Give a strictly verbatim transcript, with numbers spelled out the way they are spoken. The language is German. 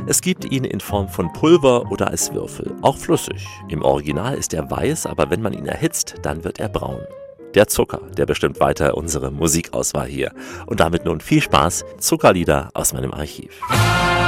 Es gibt ihn in Form von Pulver oder als Würfel, auch flüssig. Im Original ist er weiß, aber wenn man ihn erhitzt, dann wird er braun. Der Zucker, der bestimmt weiter unsere Musikauswahl hier. Und damit nun viel Spaß, Zuckerlieder aus meinem Archiv.